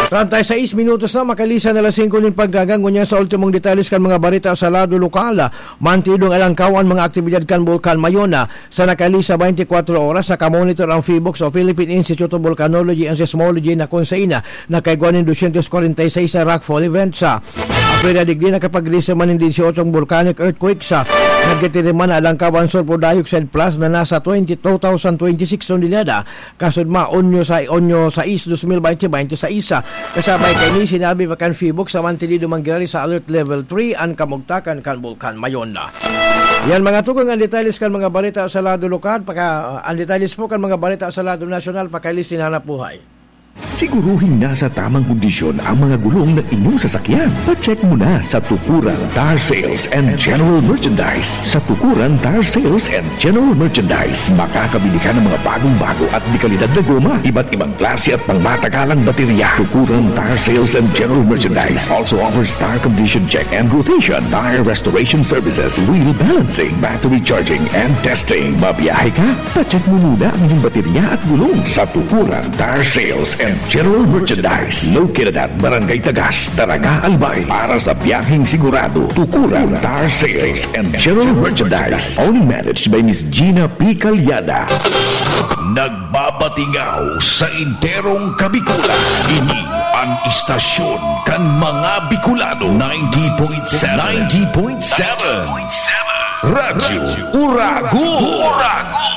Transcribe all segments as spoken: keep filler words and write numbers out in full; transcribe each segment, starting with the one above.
thirty-six minutos na makalisan na alas singko nin paggagango niya sa ultimong detalles kan mga barita sa lado lokal. Mantidong alangkawan mga aktibidad kan Bulkan Mayona sa nakalisa twenty-four oras sa kamonitor ang Phibox o Philippine Institute of Volcanology and Seismology na kung sa ina nakaiguanin two forty-six sa rockfall events. April digdi na kapag risa man hindi eighteen volcanic earthquakes sa nagtitiriman na alangkawan sulfur dioxide plus na nasa two thousand twenty-six tonelada kasud ma onyo sa onyo sa is twenty twenty sa isa. Kasabay kay ni sinabi pa kan Phibox sa mantilido manggirari sa alert level three ang kamugtakan kan Bulkan Mayona. Yan mga tugang ang detalles kan mga balita sa lado lokal, paka ang detalles po kan mga balita sa lado nasyonal pakailis hinanap buhay. Siguruhin nasa tamang kondisyon ang mga gulong ng inyong sasakyan. Pa-check mo na sa Tukuran Tire Sales and General Merchandise. Sa Tukuran Tire Sales and General Merchandise, makakabili ka ng mga bagong-bago at di kalidad na goma, iba't ibang klase at pangmatagalang baterya. Tukuran Tire Sales and General Merchandise also offers tire condition check and rotation, tire restoration services, wheel balancing, battery charging, and testing. Babiyahe ka? Pa-check mo muna ang inyong baterya at gulong sa Tukuran Tire Sales and General Merchandise, located at Barangay Tagas, Daraga, Albay. Para sa biyaheng sigurado, Tukuran Tire Sales and General Merchandise, only managed by Miss Gina P. Calyada. Nagbabatingaw sa interong Kabikulan. Ini ang istasyon kan mga Bicolano. ninety point seven ninety point seven Radyo Uragon. Uragon.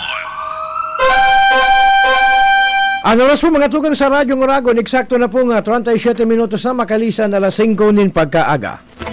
Ang oras po mga tugang sa Radyong Uragon, eksakto na po nga thirty-seven minutos na makalisan alas singko nin pagkaaga.